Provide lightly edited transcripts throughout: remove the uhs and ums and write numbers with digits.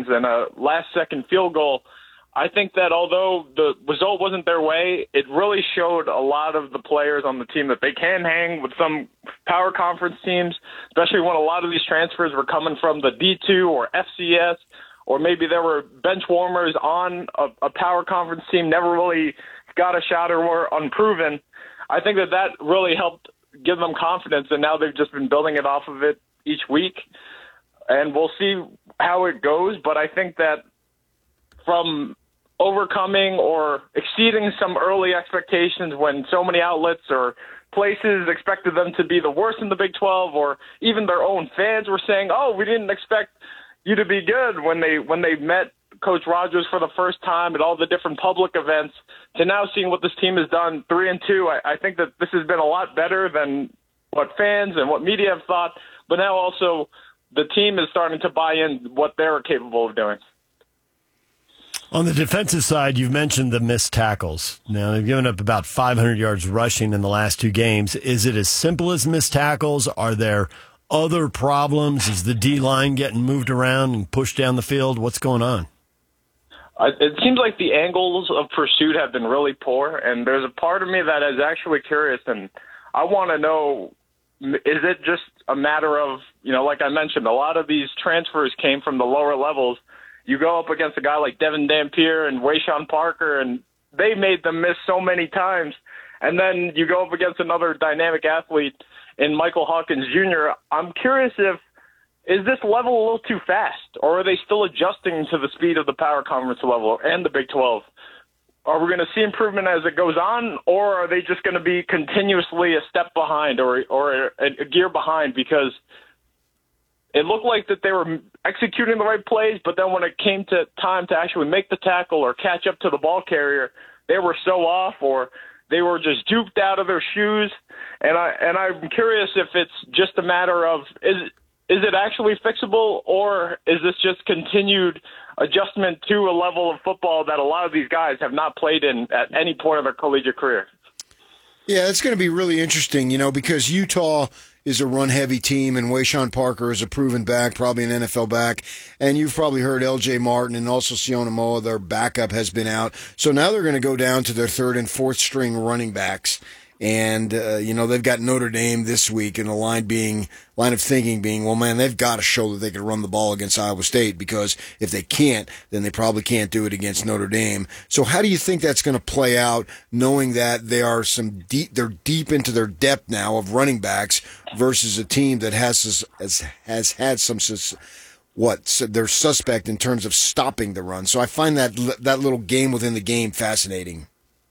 and a last-second field goal. I think that although the result wasn't their way, it really showed a lot of the players on the team that they can hang with some power conference teams, especially when a lot of these transfers were coming from the D2 or FCS, or maybe there were bench warmers on a power conference team, never really got a shot or were unproven. I think that really helped give them confidence, and now they've just been building it off of it each week. And we'll see how it goes, but I think that from overcoming or exceeding some early expectations when so many outlets or places expected them to be the worst in the Big 12, or even their own fans were saying, "Oh, we didn't expect you to be good," when they met Coach Rogers for the first time at all the different public events, to now seeing what this team has done 3-2. I think that this has been a lot better than what fans and what media have thought, but now also the team is starting to buy in what they're capable of doing. On the defensive side, you've mentioned the missed tackles. Now, they've given up about 500 yards rushing in the last two games. Is it as simple as missed tackles? Are there other problems? Is the D-line getting moved around and pushed down the field? What's going on? It seems like the angles of pursuit have been really poor, and there's a part of me that is actually curious, and I want to know, is it just a matter of, like I mentioned, a lot of these transfers came from the lower levels. You go up against a guy like Devin Dampier and Wayshawn Parker, and they made them miss so many times. And then you go up against another dynamic athlete in Michael Hawkins Jr. I'm curious is this level a little too fast, or are they still adjusting to the speed of the power conference level and the Big 12? Are we going to see improvement as it goes on, or are they just going to be continuously a step behind or a gear behind? Because it looked like that they were executing the right plays, but then when it came to time to actually make the tackle or catch up to the ball carrier, they were so off, or they were just duped out of their shoes. And I'm curious if it's just a matter of is it actually fixable, or is this just continued adjustment to a level of football that a lot of these guys have not played in at any point of their collegiate career? Yeah, it's going to be really interesting, because Utah is a run-heavy team, and Wayshawn Parker is a proven back, probably an NFL back. And you've probably heard L.J. Martin and also Siona Moa, their backup, has been out. So now they're going to go down to their third and fourth string running backs. And, they've got Notre Dame this week, and the line of thinking being, well, man, they've got to show that they can run the ball against Iowa State, because if they can't, then they probably can't do it against Notre Dame. So how do you think that's going to play out, knowing that they're deep into their depth now of running backs versus a team that has had some they're suspect in terms of stopping the run. So I find that little game within the game fascinating.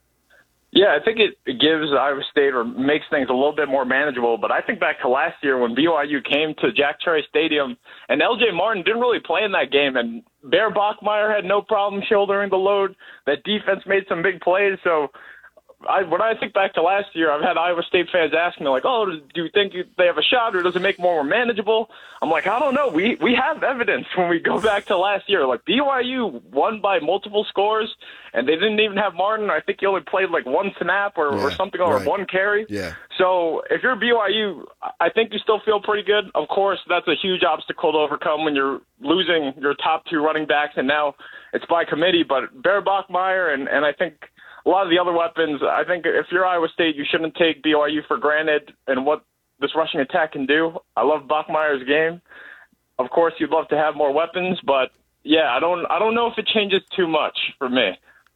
Yeah, I think it gives Iowa State, or makes things a little bit more manageable. But I think back to last year when BYU came to Jack Cherry Stadium, and L.J. Martin didn't really play in that game, and Bear Bachmeier had no problem shouldering the load. That defense made some big plays. So when I think back to last year, I've had Iowa State fans ask me, like, "Oh, do you think they have a shot, or does it make them more manageable?" I'm like, I don't know. We have evidence when we go back to last year. Like, BYU won by multiple scores, and they didn't even have Martin. I think he only played like one snap or something, or one carry. Yeah. So if you're BYU, I think you still feel pretty good. Of course, that's a huge obstacle to overcome when you're losing your top two running backs, and now it's by committee. But Bear Bachmeier and I think a lot of the other weapons, I think if you're Iowa State, you shouldn't take BYU for granted and what this rushing attack can do. I love Bachmeier's game. Of course, you'd love to have more weapons, but yeah, I don't know if it changes too much for me.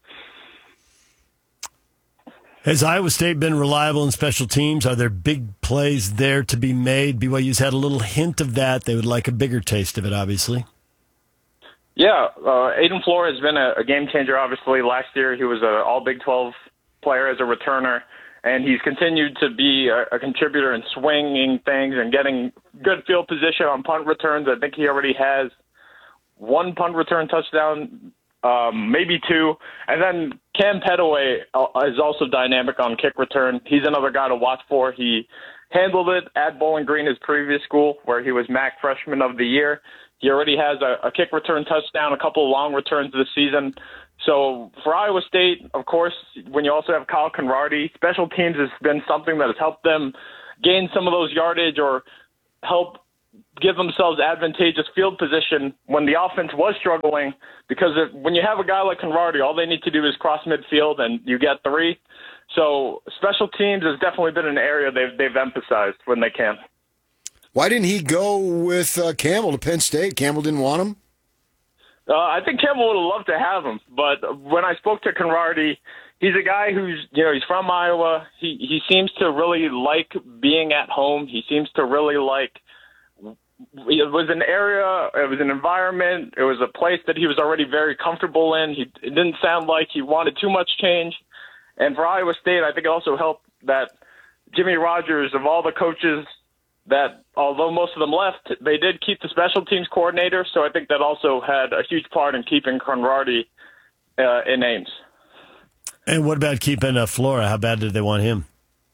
Has Iowa State been reliable in special teams? Are there big plays there to be made? BYU's had a little hint of that. They would like a bigger taste of it, obviously. Yeah, Aiden Flores has been a game changer, obviously. Last year, he was an all-Big 12 player as a returner, and he's continued to be a contributor in swinging things and getting good field position on punt returns. I think he already has one punt return touchdown, maybe two. And then Cam Petaway is also dynamic on kick return. He's another guy to watch for. He handled it at Bowling Green, his previous school, where he was MAC Freshman of the Year. He already has a kick return touchdown, a couple of long returns this season. So for Iowa State, of course, when you also have Kyle Conradi, special teams has been something that has helped them gain some of those yardage or help give themselves advantageous field position when the offense was struggling, because when you have a guy like Conradi, all they need to do is cross midfield and you get 3. So special teams has definitely been an area they've emphasized when they can. Why didn't he go with Campbell to Penn State? Campbell didn't want him? I think Campbell would have loved to have him, but when I spoke to Conradi, he's a guy who's, he's from Iowa. He seems to really like being at home. He seems to really like, it was an area, it was an environment, it was a place that he was already very comfortable in. It didn't sound like he wanted too much change. And for Iowa State, I think it also helped that Jimmy Rogers, of all the coaches that, although most of them left, they did keep the special teams coordinator. So I think that also had a huge part in keeping Conradi in Ames. And what about keeping Flora? How bad did they want him?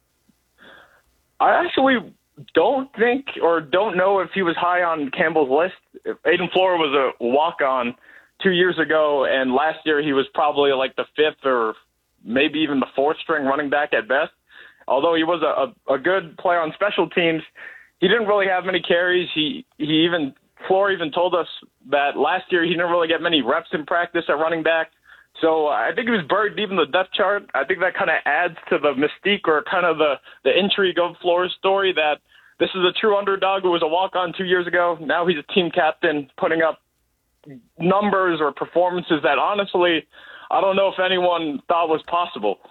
I actually don't think or don't know if he was high on Campbell's list. Aiden Flora was a walk-on 2 years ago, and last year he was probably like the 5th or maybe even the 4th string running back at best. Although he was a good player on special teams, he didn't really have many carries. Flora even told us that last year he didn't really get many reps in practice at running back. So I think he was buried deep in the depth chart. I think that kind of adds to the mystique or kind of the intrigue of Flora's story, that this is a true underdog who was a walk-on 2 years ago. Now he's a team captain putting up numbers or performances that honestly I don't know if anyone thought was possible.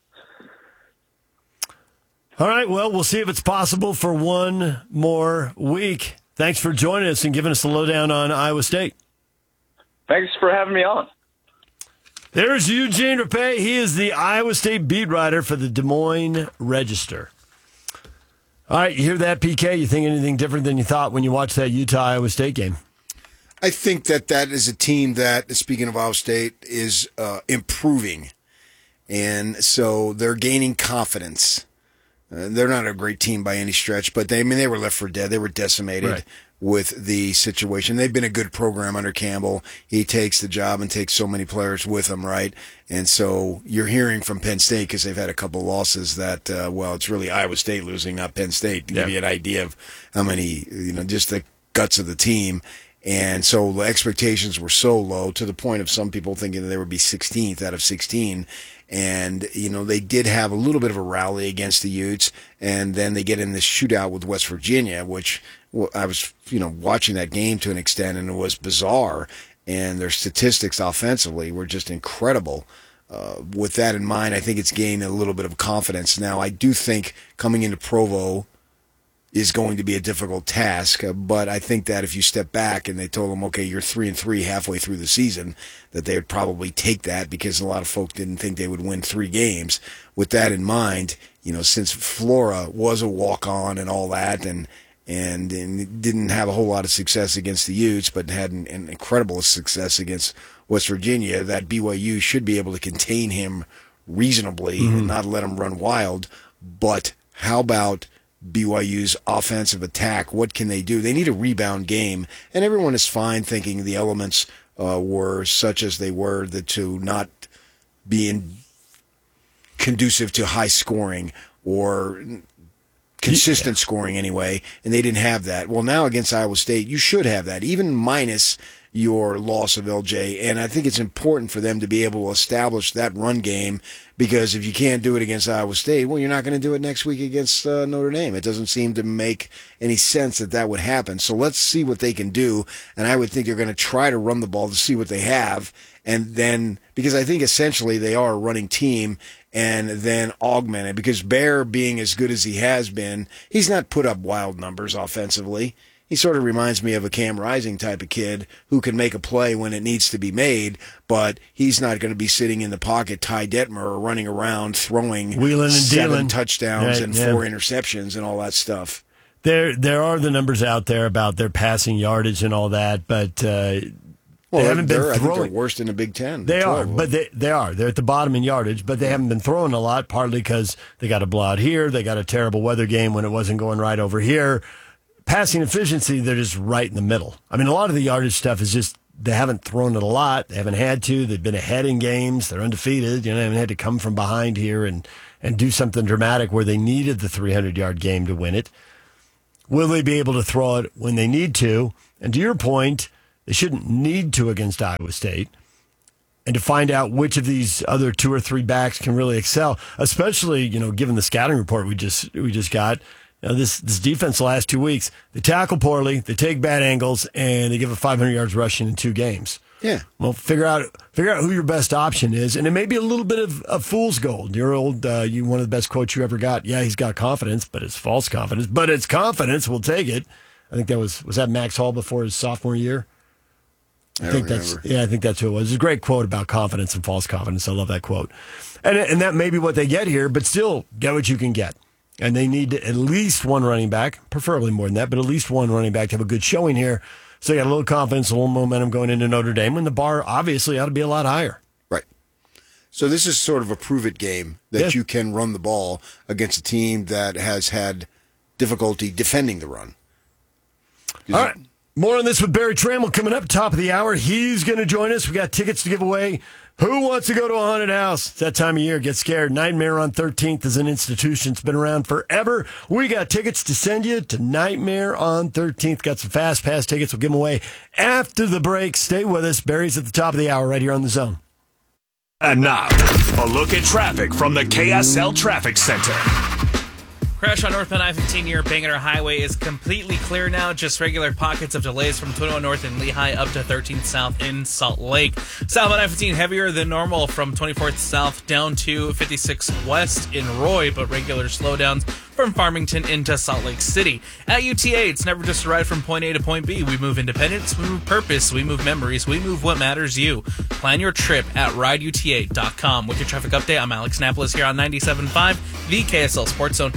All right, well, we'll see if it's possible for one more week. Thanks for joining us and giving us the lowdown on Iowa State. Thanks for having me on. There's Eugene Rapay. He is the Iowa State beat writer for the Des Moines Register. All right, you hear that, PK? You think anything different than you thought when you watched that Utah-Iowa State game? I think that is a team that, speaking of Iowa State, is improving. And so they're gaining confidence. They're not a great team by any stretch, but they were left for dead. They were decimated with the situation. They've been a good program under Campbell. He takes the job and takes so many players with him, right? And so you're hearing from Penn State, because they've had a couple losses, that, it's really Iowa State losing, not Penn State, to give you an idea of how many, just the guts of the team. And so the expectations were so low, to the point of some people thinking that they would be 16th out of 16. And, they did have a little bit of a rally against the Utes, and then they get in this shootout with West Virginia, which I was, watching that game to an extent, and it was bizarre. And their statistics offensively were just incredible. With that in mind, I think it's gained a little bit of confidence. Now, I do think coming into Provo is going to be a difficult task, but I think that if you step back and they told them, okay, you're 3-3 halfway through the season, that they would probably take that, because a lot of folk didn't think they would win 3 games. With that in mind, since Flora was a walk-on and all that, and didn't have a whole lot of success against the Utes, but had an incredible success against West Virginia, that BYU should be able to contain him reasonably and not let him run wild. But how about BYU's offensive attack? What can they do? They need a rebound game, and everyone is fine thinking the elements were such as they were, that to not being conducive to high scoring or consistent scoring anyway, and they didn't have that. Well, now against Iowa State, you should have that, even minus your loss of LJ, and I think it's important for them to be able to establish that run game, because if you can't do it against Iowa State, well, you're not going to do it next week against Notre Dame. It doesn't seem to make any sense that would happen. So let's see what they can do, and I would think they're going to try to run the ball to see what they have, and then, because I think essentially they are a running team, and then augment it, because Bear, being as good as he has been, he's not put up wild numbers offensively. He sort of reminds me of a Cam Rising type of kid who can make a play when it needs to be made, but he's not going to be sitting in the pocket, Ty Detmer, or running around throwing wheeling and 7 dealing touchdowns and 4 interceptions and all that stuff. There are the numbers out there about their passing yardage and all that, but they haven't been throwing. I think they're worst in the Big Ten. They are, but they are. They're at the bottom in yardage, but they haven't been throwing a lot, partly because they got a blowout here. They got a terrible weather game when it wasn't going right over here. Passing efficiency, they're just right in the middle. I mean, a lot of the yardage stuff is just they haven't thrown it a lot. They haven't had to. They've been ahead in games. They're undefeated. They haven't had to come from behind here and do something dramatic where they needed the 300-yard game to win it. Will they be able to throw it when they need to? And to your point, they shouldn't need to against Iowa State. And to find out which of these other 2 or 3 backs can really excel, especially, given the scouting report we just got. This defense the last 2 weeks, they tackle poorly, they take bad angles, and they give up 500 yards rushing in 2 games. Yeah. Well, figure out who your best option is, and it may be a little bit of fool's gold. Your old, one of the best quotes you ever got. Yeah, he's got confidence, but it's false confidence. But it's confidence. We'll take it. I think was that Max Hall before his sophomore year. I think that's who it was. It's a great quote about confidence and false confidence. I love that quote, and that may be what they get here, but still get what you can get. And they need at least one running back, preferably more than that, but at least one running back to have a good showing here. So you got a little confidence, a little momentum going into Notre Dame when the bar obviously ought to be a lot higher. Right. So this is sort of a prove-it game that you can run the ball against a team that has had difficulty defending the run. All right. More on this with Barry Trammell coming up, top of the hour. He's going to join us. We got tickets to give away. Who wants to go to a haunted house? It's that time of year. Get scared. Nightmare on 13th is an institution. It's been around forever. We got tickets to send you to Nightmare on 13th. Got some Fast Pass tickets. We'll give them away after the break. Stay with us. Barry's at the top of the hour right here on The Zone. And now, a look at traffic from the KSL Traffic Center. Crash on northbound I-15 near Bangor Highway is completely clear now. Just regular pockets of delays from 21 North in Lehigh up to 13th South in Salt Lake. Southbound I-15 heavier than normal from 24th South down to 56 West in Roy, but regular slowdowns from Farmington into Salt Lake City. At UTA, it's never just a ride from point A to point B. We move independence, we move purpose, we move memories, we move what matters you. Plan your trip at rideuta.com. With your traffic update, I'm Alex Napoles here on 97.5, the KSL Sports Zone.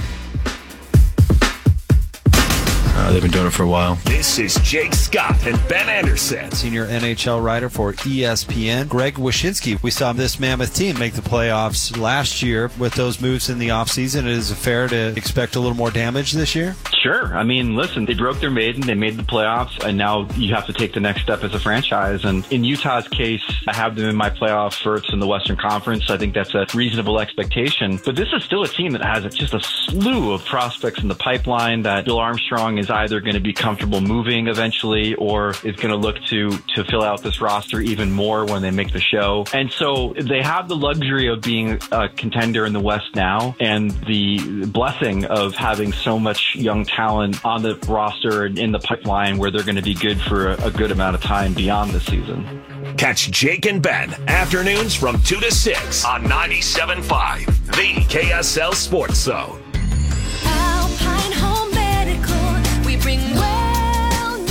They've been doing it for a while. This is Jake Scott and Ben Anderson. Senior NHL writer for ESPN, Greg Wyshynski. We saw this Mammoth team make the playoffs last year with those moves in the offseason. Is it fair to expect a little more damage this year? Sure. I mean, listen, they broke their maiden, they made the playoffs, and now you have to take the next step as a franchise. And in Utah's case, I have them in my playoff berths in the Western Conference. I think that's a reasonable expectation. But this is still a team that has just a slew of prospects in the pipeline that Bill Armstrong is either going to be comfortable moving eventually or is going to look to fill out this roster even more when they make the show. And so they have the luxury of being a contender in the West now and the blessing of having so much young talent on the roster and in the pipeline where they're going to be good for a good amount of time beyond the season. Catch Jake and Ben afternoons from 2 to 6 on 97.5, the KSL Sports Zone. Alpine Home Medical, we bring wellness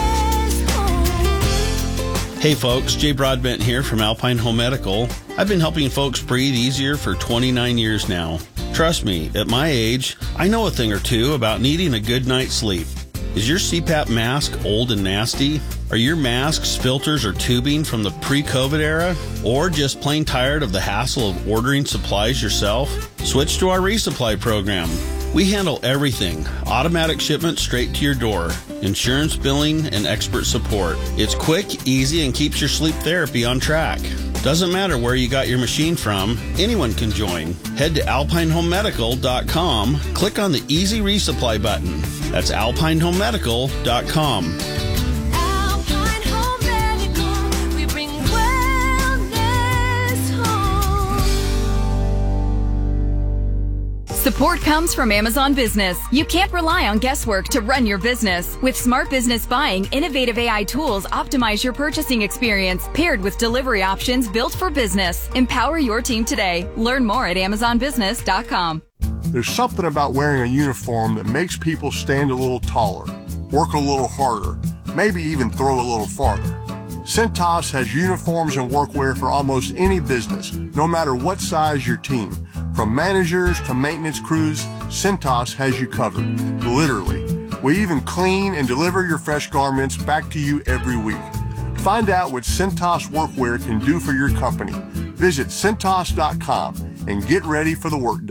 home. Hey folks, Jay Broadbent here from Alpine Home Medical. I've been helping folks breathe easier for 29 years now. Trust me, at my age, I know a thing or two about needing a good night's sleep. Is your CPAP mask old and nasty? Are your masks, filters, or tubing from the pre-COVID era? Or just plain tired of the hassle of ordering supplies yourself? Switch to our resupply program. We handle everything. Automatic shipment straight to your door. Insurance billing and expert support. It's quick, easy, and keeps your sleep therapy on track. Doesn't matter where you got your machine from, anyone can join. Head to alpinehomemedical.com, click on the Easy Resupply button. That's alpinehomemedical.com. Alpine Home Medical, we bring wellness home. Support comes from Amazon Business. You can't rely on guesswork to run your business. With Smart Business Buying, innovative AI tools optimize your purchasing experience, paired with delivery options built for business. Empower your team today. Learn more at amazonbusiness.com. There's something about wearing a uniform that makes people stand a little taller, work a little harder, maybe even throw a little farther. Cintas has uniforms and workwear for almost any business, no matter what size your team. From managers to maintenance crews, Cintas has you covered, literally. We even clean and deliver your fresh garments back to you every week. Find out what Cintas workwear can do for your company. Visit Cintas.com and get ready for the workday.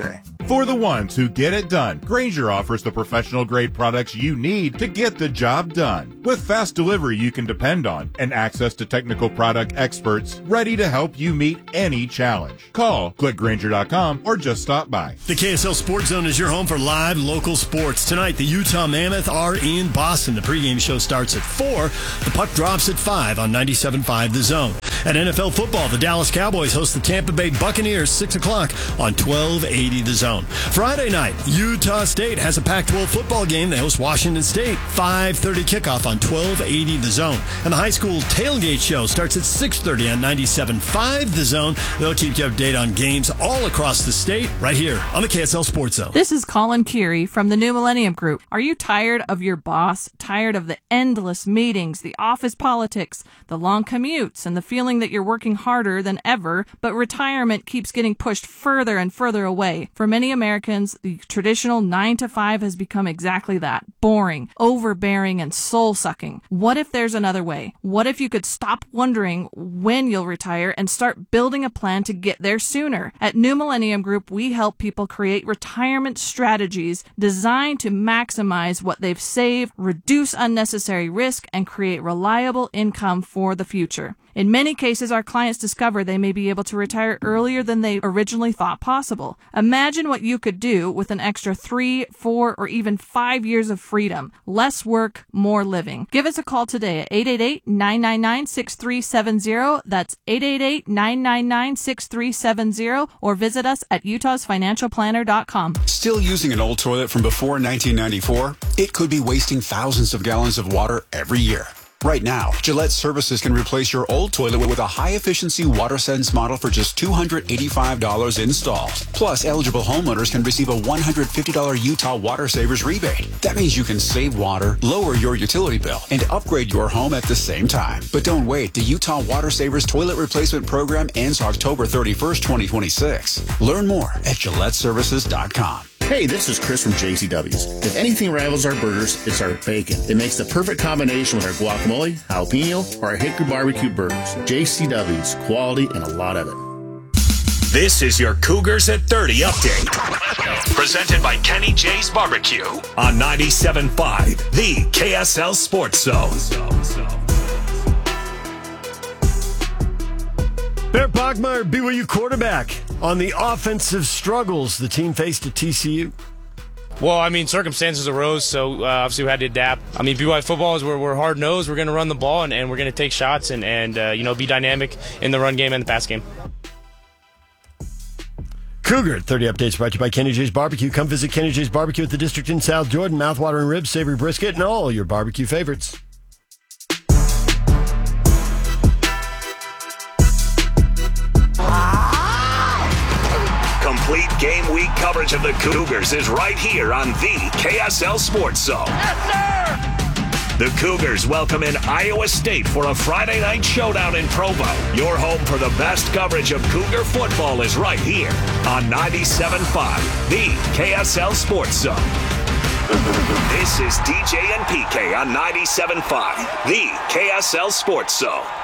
For the ones who get it done, Grainger offers the professional-grade products you need to get the job done. With fast delivery you can depend on and access to technical product experts ready to help you meet any challenge. Call, click Grainger.com, or just stop by. The KSL Sports Zone is your home for live local sports. Tonight, the Utah Mammoth are in Boston. The pregame show starts at 4. The puck drops at 5 on 97.5 The Zone. At NFL football, the Dallas Cowboys host the Tampa Bay Buccaneers 6 o'clock on 1280 The Zone. Friday night, Utah State has a Pac-12 football game. They host Washington State. 5:30 kickoff on 1280 The Zone. And the high school tailgate show starts at 6:30 on 97.5 The Zone. They'll keep you updated on games all across the state right here on the KSL Sports Zone. This is Colin Keary from the New Millennium Group. Are you tired of your boss? Tired of the endless meetings, the office politics, the long commutes, and the feeling that you're working harder than ever, but retirement keeps getting pushed further and further away? For many Americans, the traditional 9-to-5 has become exactly that. Boring, overbearing, and soul-sucking. What if there's another way? What if you could stop wondering when you'll retire and start building a plan to get there sooner? At New Millennium Group, we help people create retirement strategies designed to maximize what they've saved, reduce unnecessary risk, and create reliable income for the future. In many cases, our clients discover they may be able to retire earlier than they originally thought possible. Imagine what you could do with an extra 3, 4, or even 5 years of freedom. Less work, more living. Give us a call today at 888-999-6370. That's 888-999-6370, or visit us at utahsfinancialplanner.com. Still using an old toilet from before 1994? It could be wasting thousands of gallons of water every year. Right now, Gillette Services can replace your old toilet with a high-efficiency WaterSense model for just $285 installed. Plus, eligible homeowners can receive a $150 Utah Water Savers rebate. That means you can save water, lower your utility bill, and upgrade your home at the same time. But don't wait. The Utah Water Savers Toilet Replacement Program ends October 31st, 2026. Learn more at GilletteServices.com. Hey, this is Chris from JCW's. If anything rivals our burgers, it's our bacon. It makes the perfect combination with our guacamole, jalapeno, or our hickory barbecue burgers. JCW's, quality and a lot of it. This is your Cougars at 30 update. Presented by Kenny J's Barbecue on 97.5, the KSL Sports Zone. Bear Bachmeier, BYU quarterback, on the offensive struggles the team faced at TCU. Well, I mean, circumstances arose, so obviously we had to adapt. I mean, BYU football is we're hard-nosed. We're going to run the ball, and we're going to take shots and be dynamic in the run game and the pass game. Cougar 30 updates brought to you by Kenny J's Barbecue. Come visit Kenny J's Barbecue at the District in South Jordan. Mouthwatering ribs, savory brisket, and all your barbecue favorites. Complete game week coverage of the Cougars is right here on the KSL Sports Zone. Yes, sir! The Cougars welcome in Iowa State for a Friday night showdown in Provo. Your home for the best coverage of Cougar football is right here on 97.5, the KSL Sports Zone. This is DJ and PK on 97.5, the KSL Sports Zone.